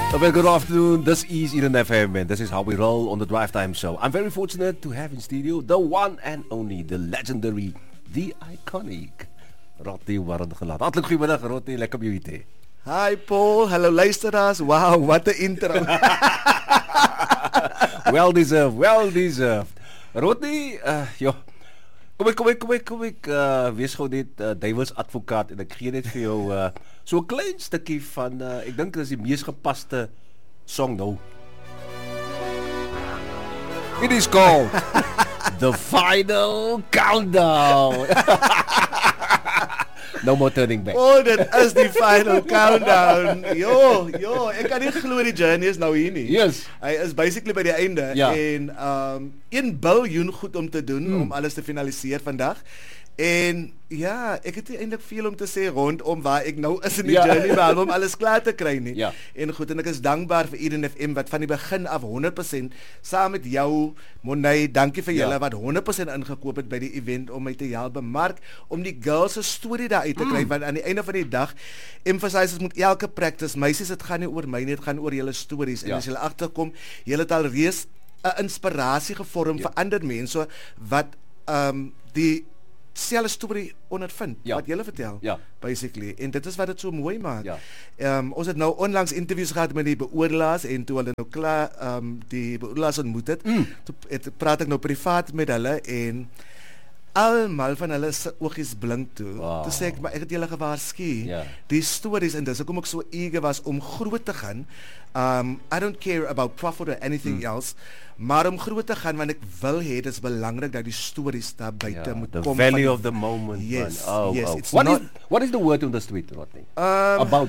A very good afternoon. This is Eden FM and this is how we roll on the Drive Time Show. I'm very fortunate to have in studio the one and only, the legendary, the iconic Rodney Warrengelaat. Hartlik goeiemiddag Rodney, lekker om jou hier te hê. Hi Paul, hallo luisteraars. Wow, wat 'n intro. Well deserved, well deserved. Rodney, kom ek wees gou net duiwels advokaat en ek gee net vir jou so 'n klein stukkie van ek dink dit is die mees gepaste song nou. It is called The Final Countdown. No more turning back. Oh, dit is die final countdown. Jo, ek kan nie glo die journey is nou hier nie. Yes. Hy is basically by die einde en 1 biljoen goed om te doen om alles te finaliseer vandag. En ja, ek het nie eintlik veel om te sê rondom waar ek nou is in die journey behalwe om alles klaar te kry nie. Ja. En goed, en ek is dankbaar vir Eden FM wat van die begin af 100% saam met jou, Monay, dankie vir julle wat 100% ingekoop het by die event om my te help bemark, om die girls se storie daar uit te kry, want aan die einde van die dag emphasizes moet elke practice, meisies, dit gaan nie oor my nie, dit gaan oor julle stories, en as julle agterkom, julle het al reeds 'n inspirasie gevorm vir ander mense wat die selfe storie ondervind wat julle vertel basically, en dit is wat dit so mooi maak. Ons het nou onlangs interviews gehad met die beoordelaars en toe hulle nou klaar die beoordelaars ontmoet het, toe praat ek nou privaat met hulle en almal van hulle se oogies blink toe. Toe sê ek, maar ek het julle gewaarsku. Die stories, en dis hoekom ek so eager was om groot te gaan. I don't care about profit or anything else, maar om groot te gaan, want ek wil hê, dit is belangrik dat die stories daar buite moet kom. The value of the moment. Yes, man. yes. It's what is the word on the street, Rodney? About